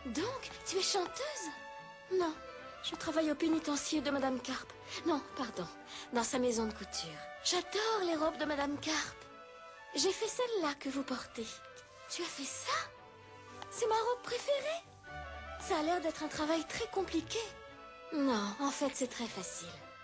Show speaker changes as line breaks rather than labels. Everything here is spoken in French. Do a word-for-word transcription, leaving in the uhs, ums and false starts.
Donc, tu es chanteuse? Non, je travaille au pénitencier de Madame Carpe. Non, pardon, dans sa maison de couture. J'adore les robes de Madame Carpe. J'ai fait celle-là que vous portez. Tu as fait ça? C'est ma robe préférée. Ça a l'air d'être un travail très compliqué. Non, en fait, c'est très facile.